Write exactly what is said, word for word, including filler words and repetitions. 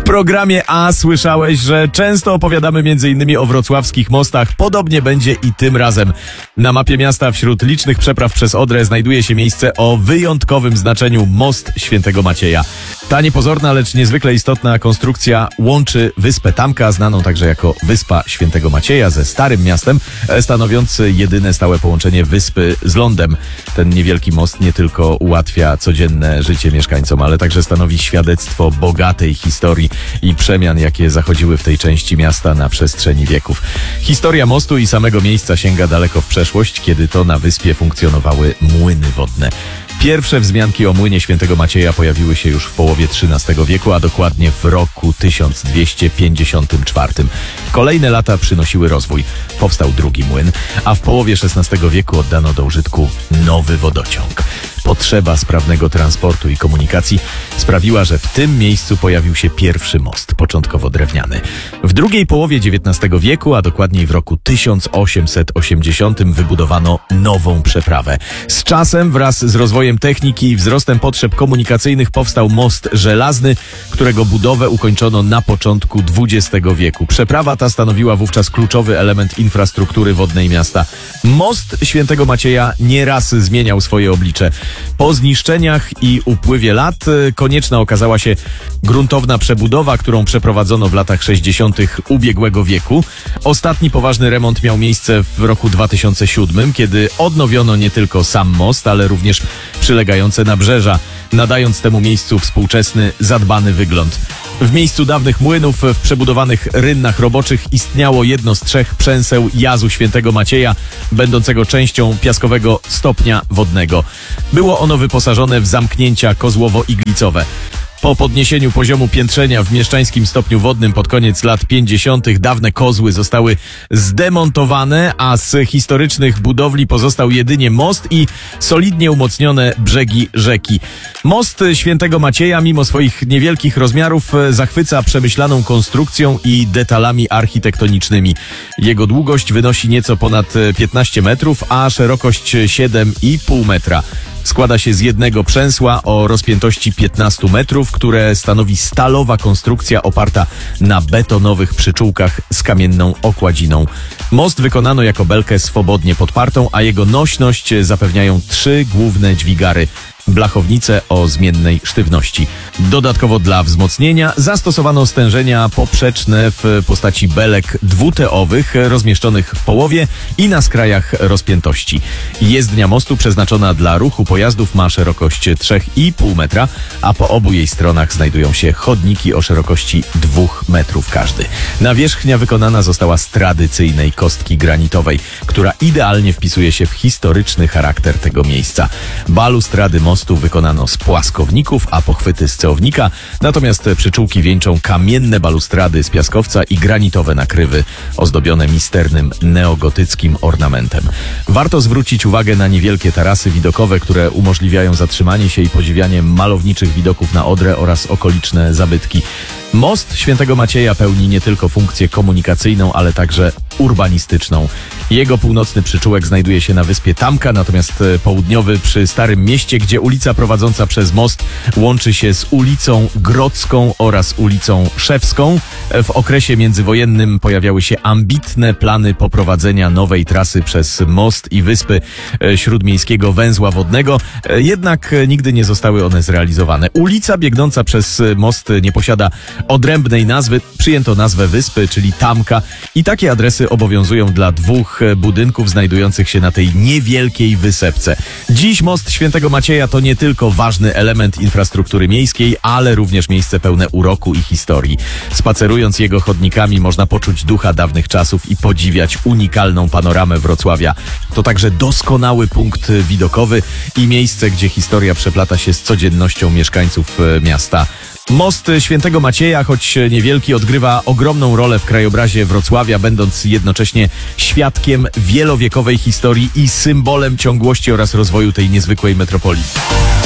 programie A słyszałeś, że często opowiadamy między innymi o wrocławskich mostach. Podobnie będzie i tym razem. Na mapie miasta wśród licznych przepraw przez Odrę znajduje się miejsce o wyjątkowym znaczeniu – Most Świętego Macieja. Ta niepozorna, lecz niezwykle istotna konstrukcja łączy wyspę Tamka, znaną także jako Wyspa Świętego Macieja, ze Starym Miastem, stanowiący jedyne stałe połączenie wyspy z lądem. Ten niewielki most nie tylko ułatwia codzienne życie mieszkańcom, ale także stanowi świadectwo bogatej historii i przemian, jakie zachodziły w tej części miasta na przestrzeni wieków. Historia mostu i samego miejsca sięga daleko w przeszłość, kiedy to na wyspie funkcjonowały młyny wodne. Pierwsze wzmianki o młynie Świętego Macieja pojawiły się już w połowie trzynastego wieku, a dokładnie w roku tysiąc dwieście pięćdziesiątym czwartym. Kolejne lata przynosiły rozwój. Powstał drugi młyn, a w połowie szesnastego wieku oddano do użytku nowy wodociąg. Potrzeba sprawnego transportu i komunikacji sprawiła, że w tym miejscu pojawił się pierwszy most, początkowo drewniany. W drugiej połowie dziewiętnastego wieku, a dokładniej w roku tysiąc osiemset osiemdziesiątym wybudowano nową przeprawę. Z czasem wraz z rozwojem techniki i wzrostem potrzeb komunikacyjnych powstał most żelazny, którego budowę ukończono na początku dwudziestego wieku. Przeprawa ta stanowiła wówczas kluczowy element infrastruktury wodnej miasta. Most Świętego Macieja nieraz zmieniał swoje oblicze. Po zniszczeniach i upływie lat konieczna okazała się gruntowna przebudowa, którą przeprowadzono w latach sześćdziesiątych ubiegłego wieku. Ostatni poważny remont miał miejsce w roku dwa tysiące siódmym, kiedy odnowiono nie tylko sam most, ale również przylegające nabrzeża, nadając temu miejscu współczesny, zadbany wygląd. W miejscu dawnych młynów, w przebudowanych rynnach roboczych istniało jedno z trzech przęseł jazu Świętego Macieja, będącego częścią piaskowego stopnia wodnego. Było ono wyposażone w zamknięcia kozłowo-iglicowe. Po podniesieniu poziomu piętrzenia w mieszczańskim stopniu wodnym pod koniec lat pięćdziesiątych dawne kozły zostały zdemontowane, a z historycznych budowli pozostał jedynie most i solidnie umocnione brzegi rzeki. Most Świętego Macieja, mimo swoich niewielkich rozmiarów, zachwyca przemyślaną konstrukcją i detalami architektonicznymi. Jego długość wynosi nieco ponad piętnaście metrów, a szerokość siedem i pół metra. Składa się z jednego przęsła o rozpiętości piętnaście metrów, które stanowi stalowa konstrukcja oparta na betonowych przyczółkach z kamienną okładziną. Most wykonano jako belkę swobodnie podpartą, a jego nośność zapewniają trzy główne dźwigary. Blachownice o zmiennej sztywności. Dodatkowo dla wzmocnienia zastosowano stężenia poprzeczne w postaci belek dwuteowych rozmieszczonych w połowie i na skrajach rozpiętości. Jezdnia mostu przeznaczona dla ruchu pojazdów ma szerokość trzy i pół metra, a po obu jej stronach znajdują się chodniki o szerokości dwóch metrów każdy. Nawierzchnia wykonana została z tradycyjnej kostki granitowej, która idealnie wpisuje się w historyczny charakter tego miejsca. Balustrady mostu wykonano z płaskowników, a pochwyty z ceownika, natomiast przyczółki wieńczą kamienne balustrady z piaskowca i granitowe nakrywy ozdobione misternym neogotyckim ornamentem. Warto zwrócić uwagę na niewielkie tarasy widokowe, które umożliwiają zatrzymanie się i podziwianie malowniczych widoków na Odrę oraz okoliczne zabytki. Most Świętego Macieja pełni nie tylko funkcję komunikacyjną, ale także urbanistyczną. Jego północny przyczółek znajduje się na wyspie Tamka, natomiast południowy przy Starym Mieście, gdzie ulica prowadząca przez most łączy się z ulicą Grodzką oraz ulicą Szewską. W okresie międzywojennym pojawiały się ambitne plany poprowadzenia nowej trasy przez most i wyspy śródmiejskiego węzła wodnego, jednak nigdy nie zostały one zrealizowane. Ulica biegnąca przez most nie posiada odrębnej nazwy, przyjęto nazwę wyspy, czyli Tamka, i takie adresy obowiązują dla dwóch budynków znajdujących się na tej niewielkiej wysepce. Dziś most Świętego Macieja to nie tylko ważny element infrastruktury miejskiej, ale również miejsce pełne uroku i historii. Spacerując jego chodnikami można poczuć ducha dawnych czasów i podziwiać unikalną panoramę Wrocławia. To także doskonały punkt widokowy i miejsce, gdzie historia przeplata się z codziennością mieszkańców miasta. Most Świętego Macieja, choć niewielki, odgrywa ogromną rolę w krajobrazie Wrocławia, będąc jednocześnie świadkiem wielowiekowej historii i symbolem ciągłości oraz rozwoju tej niezwykłej metropolii.